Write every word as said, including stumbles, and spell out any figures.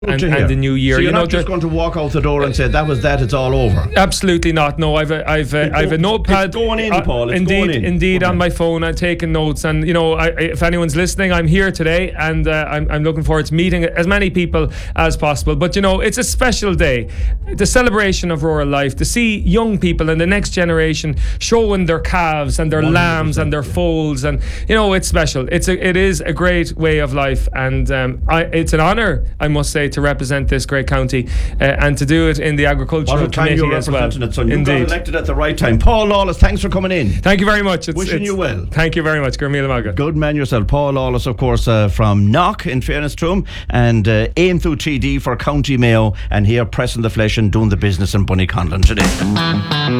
and, and the new year. So you're you know, not just going to walk out the door and say that was that, it's all over. Absolutely not. No, I've a, I've a, I've a notepad. It's going in, uh, Paul. It's indeed, going in. indeed, Okay. on my phone. I'm taking notes, and you know, I, if anyone's listening, I'm here today, and uh, I'm, I'm looking forward to meeting as many people as possible. But you know, it's a special day, the celebration of rural life, to see young people and the next generation showing their calves and their lambs and their foals, and you know, it's special. It's a, it is a great way of life, and um, I, it's an honour, I must say, to represent this great county uh, and to do it in the agricultural What a time committee you're as well. representing it, son. You got Indeed. elected at the right time. Paul Lawless, thanks for coming in. Thank you very much. It's, Wishing it's, you well. Thank you very much. Gurmila Maga. Good man yourself. Paul Lawless, of course, uh, from Knock, in fairness to him, and uh, aim through T D for County Mayo, and here pressing the flesh and doing the business in Bunnyconlon today.